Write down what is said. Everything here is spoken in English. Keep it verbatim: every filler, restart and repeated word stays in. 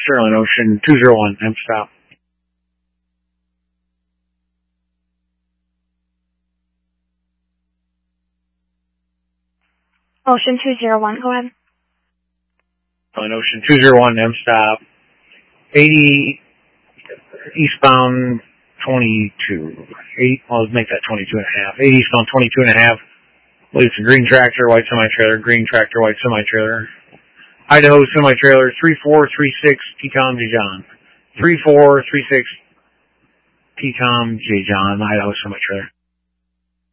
Sterling Ocean two zero one, M stop. Ocean two zero one, go ahead. Sterling Ocean two zero one, M stop. eighty eastbound twenty-two. eighty, I'll make that twenty-two and a half. eighty eastbound twenty-two and a half. I believe it's a green tractor, white semi-trailer, green tractor, white semi-trailer. Idaho semi-trailer, three four three six T COM J John. three four three six T COM J John, Idaho semi-trailer.